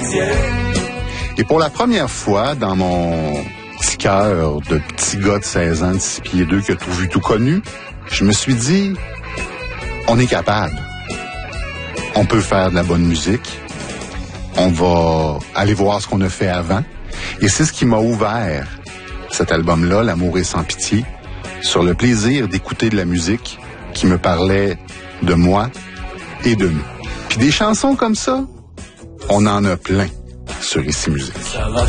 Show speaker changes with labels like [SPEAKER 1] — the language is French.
[SPEAKER 1] Et pour la première fois dans mon petit cœur de petit gars de 16 ans, de 6 pieds 2 qui a tout vu, tout connu, je me suis dit, on est capable. On peut faire de la bonne musique. On va aller voir ce qu'on a fait avant. Et c'est ce qui m'a ouvert cet album-là, L'amour est sans pitié, sur le plaisir d'écouter de la musique qui me parlait de moi et de nous. Puis des chansons comme ça, on en a plein sur Ici Musique.
[SPEAKER 2] Ça va